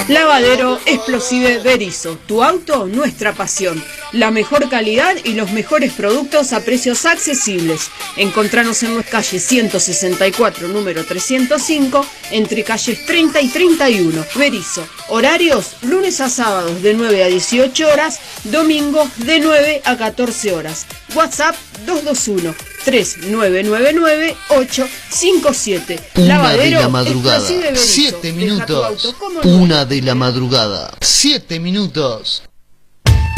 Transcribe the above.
Lavadero Explosive Berizo, tu auto, nuestra pasión. La mejor calidad y los mejores productos a precios accesibles. Encontranos en nuestra calle 164, número 305, entre calles 30 y 31. Berizo, horarios lunes a sábados de 9 a 18 horas, domingos de 9 a 14 horas. WhatsApp 221-3999-857. Lavadero de la madrugada, 7 minutos. 1 de la madrugada, 7 minutos.